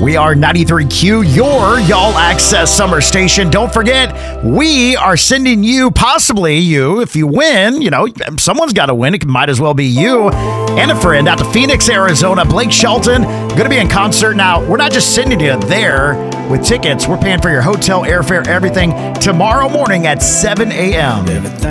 We are 93Q, your Y'all Access summer station. Don't forget, we are sending you, possibly you, if you win, someone's got to win. It might as well be you and a friend out to Phoenix, Arizona. Blake Shelton, going to be in concert. Now, we're not just sending you there with tickets. We're paying for your hotel, airfare, everything tomorrow morning at 7 a.m.